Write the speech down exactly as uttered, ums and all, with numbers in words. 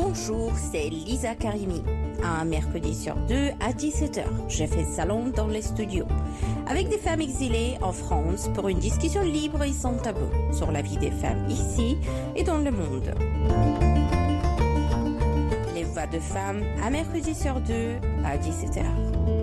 Bonjour, c'est Lisa Karimi. Un mercredi sur deux à dix-sept heures, je fais salon dans les studios avec des femmes exilées en France pour une discussion libre et sans tabou sur la vie des femmes ici et dans le monde. Les voix de femmes, un mercredi sur deux à dix-sept heures.